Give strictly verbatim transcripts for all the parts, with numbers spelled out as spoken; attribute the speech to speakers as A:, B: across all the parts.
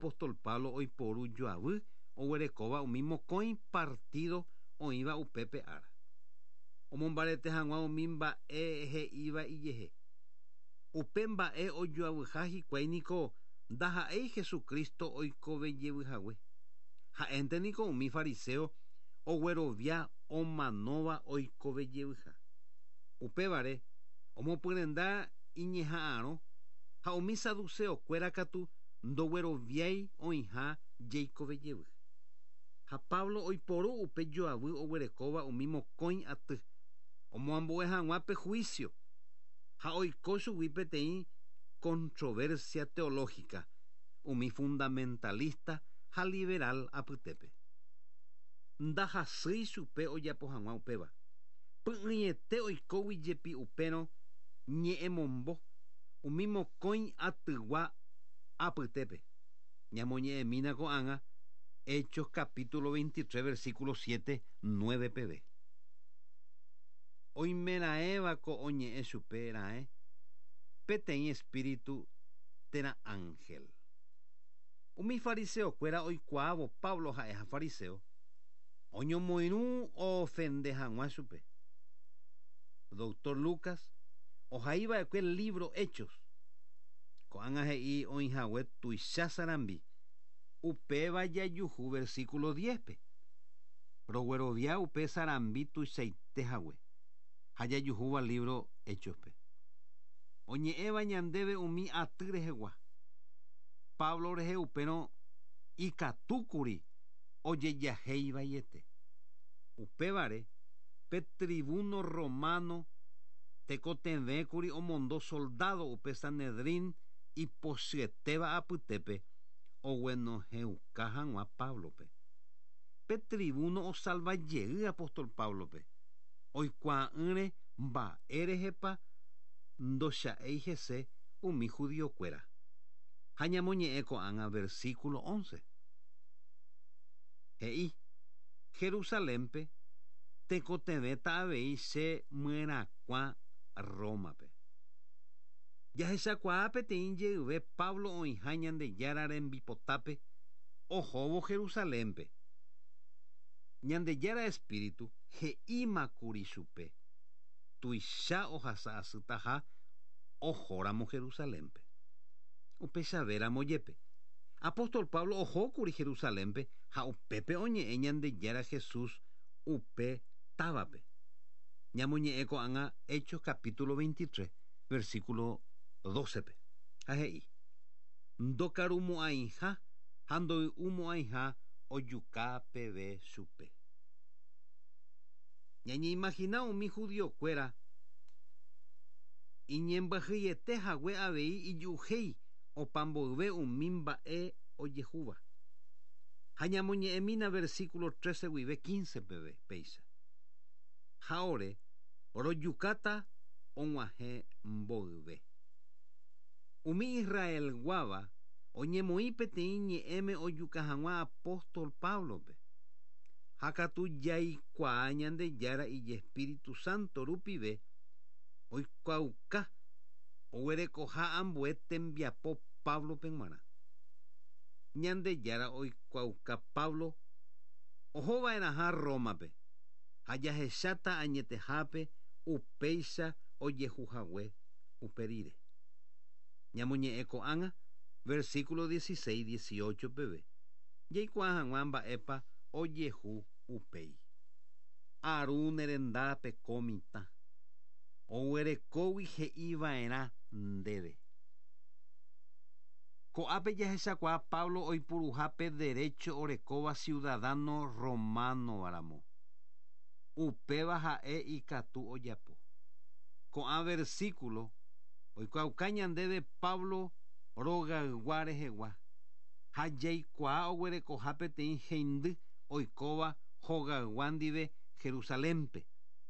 A: apóstol Pablo oiporu joavy oguerekóva umi mokõi partido oĩva upépe ára. Omombarete hag̃ua umi mba'e he'íva ijehe. Upe mba'e ojoavyha hikuái niko ndaha'éi Jesukristo oikovejevyhague. Ha'énte niko umi fariseo oguerovia omanóva oikovejevyha. Upévare omopyrenda iñeha'ãrõ ha umi saduceokuéra katu ndogueroviái oĩha jeikovejevy. Ha Pablo oiporu upe joavy oguerekóva umi mokõi aty. Omoambo'e hag̃uápe juicio ha oiko chugui peteĩ controversia teológica umi fundamentalista ha liberal apytépe. Ndahasýi chupe ojapo hag̃ua upéva. Py'ỹiete oikóguijepi upérõ ñe'ẽmombo umi mokõi atygua apytépe. Ñamoñe'ẽmína ko'ág̃a Hechos capítulo veintitrés versículo siete nueve peve. Oimeraẽvako oñe'ẽ chupe ra'ẽ peteĩ espíritu térã ángel. Umi fariseokuéra oikuaávo Pablo ha'e ha fariseo oñomoirũ ofende hag̃ua chupe. Doctor Lucas ohaíva'ekue libro Hechos. Ko'ág̃a he'i oĩhague tuicha sarambi upéva jajuhu versículo diez-pe. Roguerovia upe sarambi tuichaitéhague ha jajuhúva libro Hechospe. Oñe'ẽva ñandéve umi aty rehegua. Pablo rehe upérõ ikatúkuri ojejahéiva iete. Upévare pe tribuno romano tekotevẽkuri omondo soldado upe Sanedrín ipochyetéva apytépe oguenohẽuka hag̃ua Pablope. Pe tribuno osalvajey apóstol Pablope. Oikuaa'ỹre mba'e rehepa ndocha'éi hese umi judiokuéra. Ha ñamoñe'ẽ ko'ág̃a versículo once. He'i Jerusalémpe tekotevẽta avei che myrakuã Rómape. Jahechakuaa peteĩ jeyve Pablo oĩha Ñandejára rembipotápe ohóvo Jerusalémpe. Ñandejára espíritu he'ímakuri chupe. Tuicha ohasa asýtaha ohóramo Jerusalémpe. Upechavéramo jepe. Apóstol Pablo ohókuri Jerusalémpe ha upépe oñe'ẽ Ñandejára Jesús upe távape. Ñamoñe'ẽ ko'ág̃a Hechos capítulo veintitrés versículo doce-pe. Ha he'i ndokarumo'ãiha ha ndoy'umo'ãiha ojuka peve chupe. Ñañeimagina umi judiokuéra iñembyahýietehague avei iju'uhéi opamboyve umi mba'e ojehúva. Ha ñamoñe'ẽmína versículo trece guive quince peve péicha. Ha ore rojukáta og̃uahẽ mboyve. Umi Israel guáva oñemoĩ peteĩ ñe'ẽme ojuka hag̃ua apóstol Pablope. Ha katu jaikuaa Ñandejára ije Espíritu Santo rupive oikuauka oguerekoha ambue tembiapo Pablope g̃uarã. Ñandejára oikuauka Pablo ohova'erãha Rómape ha jahecháta añetehápe upéicha ojehuhague upe rire. Ñamoñe'ẽ ko'ág̃a versículo dieciséis dieciocho peve. Jaikuaa hag̃ua mba'épa ojehu upéi. Aru nerendápe ko mitã. Oguerekógui he'iva'erã ndéve. Ko'ápe jahechakuaa Pablo oipuruha pe derecho orekóva ciudadano romanovaramo. Upéva ha'e ikatu ojapo. Ko'ã versículo oikuauka ñandéve Pablo rogaygua rehegua. Ha jaikuaa oguerekoha peteĩ heindy oikóva hogaygua ndive Jerusalémpe.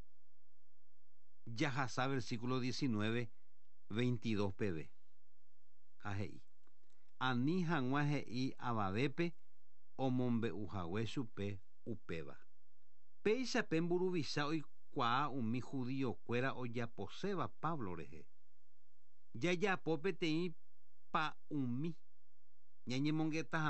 A: Jahasa versículo diecinueve veintidós peve. Ha he'i ani hag̃ua he'i avavépe omombe'uhague chupe upéva. Péichape mburuvicha oikuaa umi judiokuéra ojaposéva Pablo rehe. Jajapo peteĩ pa'ũmi ñañemongeta